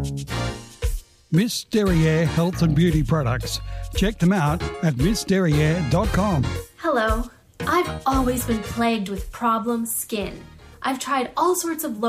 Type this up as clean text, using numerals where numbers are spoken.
Miss Derriere Health and Beauty Products. Check them out at missderriere.com. Hello. I've always been plagued with problem skin. I've tried all sorts of